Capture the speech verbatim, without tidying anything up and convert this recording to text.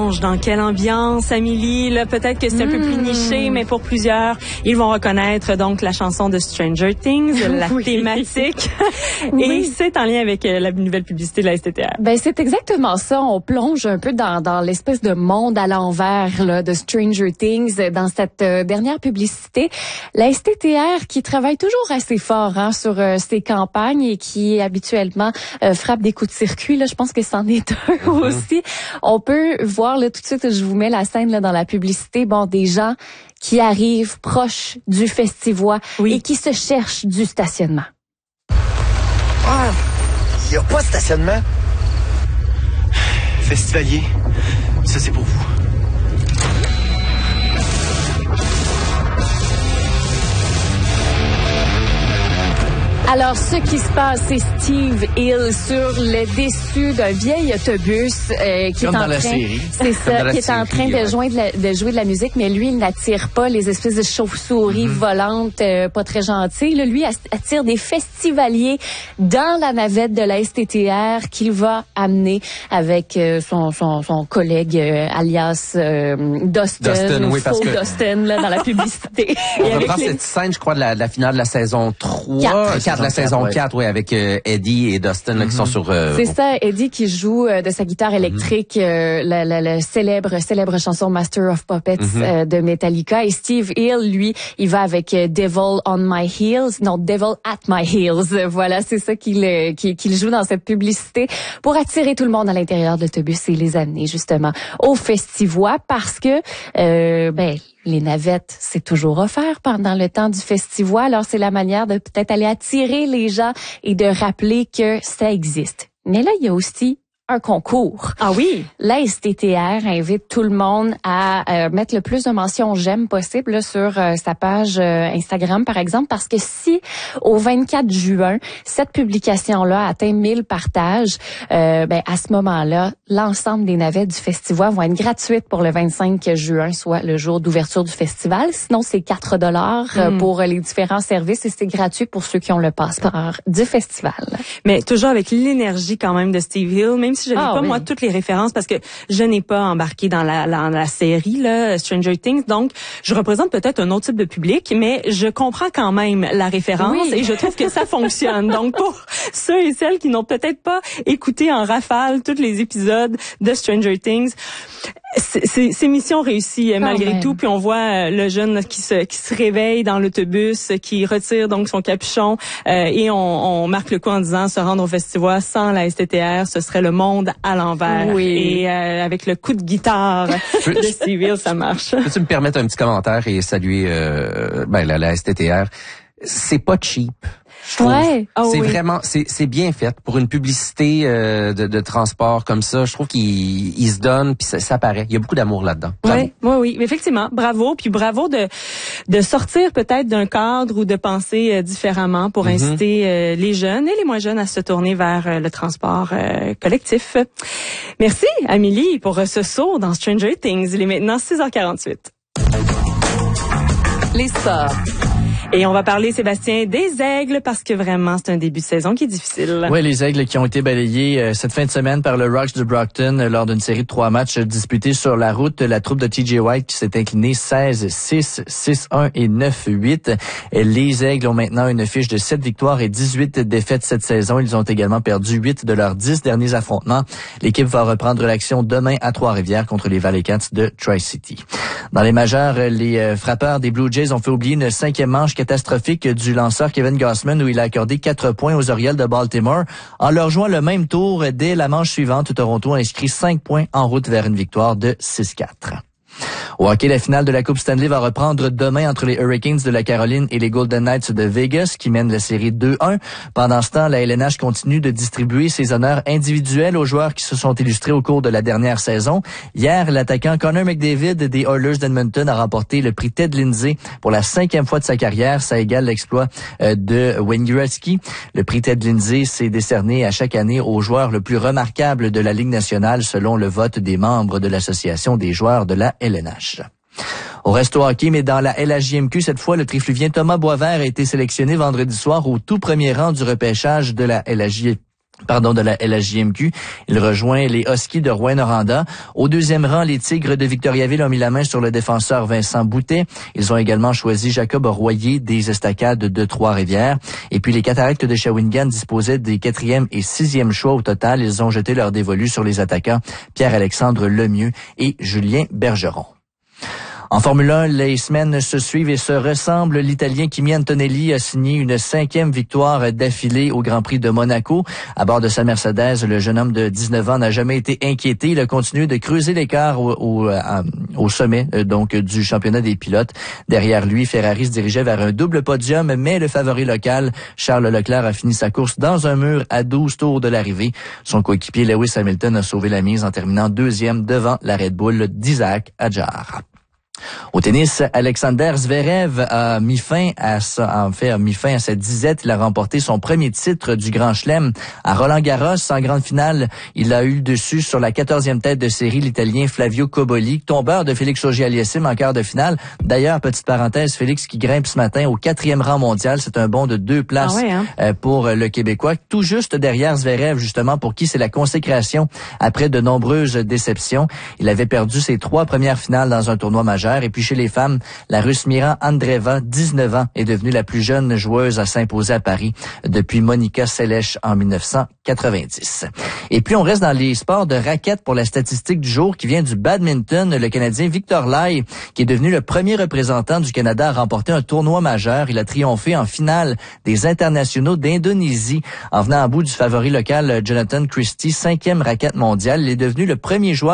plonge dans quelle ambiance, Amélie? Là, peut-être que c'est un mmh. peu plus niché, mais pour plusieurs, ils vont reconnaître donc la chanson de Stranger Things, la oui. thématique. oui. Et c'est en lien avec euh, la nouvelle publicité de la S T T R. Ben, c'est exactement ça. On plonge un peu dans, dans l'espèce de monde à l'envers là, de Stranger Things dans cette euh, dernière publicité. La S T T R qui travaille toujours assez fort hein, sur euh, ses campagnes et qui habituellement euh, frappe des coups de circuit. Là, je pense que c'en est un mm-hmm. aussi. On peut voir là tout de suite, je vous mets la scène là dans la publicité. Bon, des gens qui arrivent proches du Festivois oui. et qui se cherchent du stationnement. Ah, il n'y a pas de stationnement. Festivalier, ça c'est pour vous. Alors, ce qui se passe, c'est Steve Hill sur le dessus d'un vieil autobus euh, qui Comme est en dans la train, série. c'est ça, qui est série, en train ouais. de jouer de, la, de jouer de la musique, mais lui, il n'attire pas les espèces de chauves-souris mm-hmm. volantes, euh, pas très gentilles. Là, lui attire des festivaliers dans la navette de la S T T R qu'il va amener avec euh, son, son, son collègue euh, alias euh, Dustin, Dustin, oui, faux parce que Dustin là, dans la publicité. On reprend les... cette scène, je crois, de la, de la finale de la saison trois. quatre de la saison quatre, oui, avec euh, Eddie et Dustin là, mm-hmm. qui sont sur... Euh, c'est ça, Eddie qui joue euh, de sa guitare électrique mm-hmm. euh, la, la, la célèbre célèbre chanson Master of Puppets mm-hmm. euh, de Metallica. Et Steve Hill, lui, il va avec euh, Devil on My Heels, non, Devil at My Heels. Voilà, c'est ça qu'il, euh, qu'il, qu'il joue dans cette publicité pour attirer tout le monde à l'intérieur de l'autobus et les amener justement au Festivois parce que, euh, ben... les navettes, c'est toujours offert pendant le temps du Festivois. Alors, c'est la manière de peut-être aller attirer les gens et de rappeler que ça existe. Mais là, il y a aussi un concours. Ah oui? La S T T R invite tout le monde à euh, mettre le plus de mentions j'aime possible là, sur euh, sa page euh, Instagram, par exemple, parce que si au vingt-quatre juin, cette publication-là atteint mille partages, euh, ben à ce moment-là, l'ensemble des navettes du festival vont être gratuites pour le vingt-cinq juin, soit le jour d'ouverture du festival. Sinon, c'est quatre dollars mm. pour les différents services et c'est gratuit pour ceux qui ont le passeport du festival. Mais toujours avec l'énergie quand même de Steve Hill, même si je n'ai ah, pas oui. moi toutes les références parce que je n'ai pas embarqué dans la, la, la série là Stranger Things, donc je représente peut-être un autre type de public, mais je comprends quand même la référence oui. et je trouve que ça fonctionne. Donc pour ceux et celles qui n'ont peut-être pas écouté en rafale tous les épisodes de Stranger Things, c'est, c'est, c'est mission réussie oh malgré man. tout. Puis on voit euh, le jeune là, qui se qui se réveille dans l'autobus, qui retire donc son capuchon euh, et on, on marque le coup en disant se rendre au festival sans la S T T R, ce serait le monde à l'envers. Oui. Et euh, avec le coup de guitare de Steve Hill, ça marche. Peux-tu me permettre un petit commentaire et saluer euh, ben la, la S T T R? C'est pas cheap. Je trouve. Ouais. Oh, c'est oui. vraiment, c'est, c'est bien fait pour une publicité euh, de, de transport comme ça. Je trouve qu'il il se donne puis ça, ça paraît. Il y a beaucoup d'amour là-dedans. Oui, oui, oui, effectivement. Bravo, puis bravo de de sortir peut-être d'un cadre ou de penser euh, différemment pour mm-hmm. inciter euh, les jeunes et les moins jeunes à se tourner vers euh, le transport euh, collectif. Merci, Amélie, pour euh, ce saut dans Stranger Things. Il est maintenant six heures quarante-huit. Les sports. Et on va parler, Sébastien, des Aigles parce que vraiment, c'est un début de saison qui est difficile. Oui, les Aigles qui ont été balayés euh, cette fin de semaine par le Rocks de Brockton euh, lors d'une série de trois matchs euh, disputés sur la route. La troupe de T J White qui s'est inclinée seize six, six un et neuf huit. Et les Aigles ont maintenant une fiche de sept victoires et dix-huit défaites cette saison. Ils ont également perdu huit de leurs dix derniers affrontements. L'équipe va reprendre l'action demain à Trois-Rivières contre les Valley Cats de Tri-City. Dans les majeures, les frappeurs des Blue Jays ont fait oublier une cinquième manche catastrophique du lanceur Kevin Gausman où il a accordé quatre points aux Orioles de Baltimore. En leur jouant le même tour dès la manche suivante, Toronto a inscrit cinq points en route vers une victoire de six quatre. Au hockey, la finale de la Coupe Stanley va reprendre demain entre les Hurricanes de la Caroline et les Golden Knights de Vegas qui mènent la série deux un. Pendant ce temps, la L N H continue de distribuer ses honneurs individuels aux joueurs qui se sont illustrés au cours de la dernière saison. Hier, l'attaquant Connor McDavid des Oilers d'Edmonton a remporté le prix Ted Lindsay pour la cinquième fois de sa carrière. Ça égale l'exploit de Wayne Gretzky. Le prix Ted Lindsay s'est décerné à chaque année au joueur le plus remarquable de la Ligue nationale selon le vote des membres de l'Association des joueurs de la L N H. On reste au hockey, mais dans la L H J M Q, cette fois, le trifluvien Thomas Boisvert a été sélectionné vendredi soir au tout premier rang du repêchage de la L H J pardon, de la L H J M Q. Il rejoint les Huskies de Rouyn-Noranda. Au deuxième rang, les Tigres de Victoriaville ont mis la main sur le défenseur Vincent Boutet. Ils ont également choisi Jacob Royer des Estacades de Trois-Rivières. Et puis les Cataractes de Shawinigan disposaient des quatrième et sixième choix au total. Ils ont jeté leur dévolu sur les attaquants Pierre-Alexandre Lemieux et Julien Bergeron. En Formule un, les semaines se suivent et se ressemblent. L'Italien Kimi Antonelli a signé une cinquième victoire d'affilée au Grand Prix de Monaco. À bord de sa Mercedes, le jeune homme de dix-neuf ans n'a jamais été inquiété. Il a continué de creuser l'écart au, au, au sommet donc du championnat des pilotes. Derrière lui, Ferrari se dirigeait vers un double podium, mais le favori local, Charles Leclerc, a fini sa course dans un mur à douze tours de l'arrivée. Son coéquipier Lewis Hamilton a sauvé la mise en terminant deuxième devant la Red Bull d'Isaac Hadjar. Au tennis, Alexander Zverev a mis fin à sa, en fait, a mis fin à sa disette. Il a remporté son premier titre du Grand Chelem à Roland-Garros. En grande finale, il a eu le dessus sur la quatorzième tête de série, l'Italien Flavio Cobolli, tombeur de Félix Auger-Aliassime en quart de finale. D'ailleurs, petite parenthèse, Félix qui grimpe ce matin au quatrième rang mondial. C'est un bond de deux places ah ouais, hein? euh, pour le Québécois, tout juste derrière Zverev, justement, pour qui c'est la consécration après de nombreuses déceptions. Il avait perdu ses trois premières finales dans un tournoi majeur. Et puis chez les femmes, la Russe Mira Andreeva, dix-neuf ans, est devenue la plus jeune joueuse à s'imposer à Paris depuis Monica Seles en dix-neuf cent quatre-vingt-dix. Et puis on reste dans les sports de raquettes pour la statistique du jour qui vient du badminton. Le Canadien Victor Lai, qui est devenu le premier représentant du Canada à remporter un tournoi majeur. Il a triomphé en finale des internationaux d'Indonésie en venant à bout du favori local Jonathan Christie, cinquième raquette mondiale. Il est devenu le premier joueur